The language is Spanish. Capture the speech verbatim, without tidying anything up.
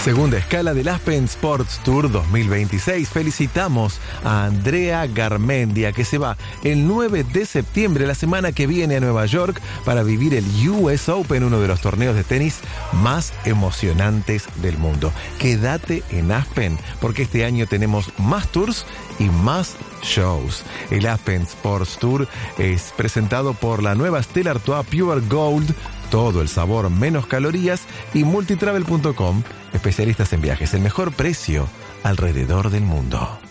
Segunda escala del Aspen Sports Tour dos mil veintiséis. Felicitamos a Andrea Garmendia, que se va el nueve de septiembre, la semana que viene, a Nueva York para vivir el U S Open, uno de los torneos de tenis más emocionantes del mundo. Quédate en Aspen, porque este año tenemos más tours y más shows. El Aspen Sports Tour es presentado por la nueva Stella Artois Pure Gold, todo el sabor, menos calorías, y multitravel punto com, especialistas en viajes, el mejor precio alrededor del mundo.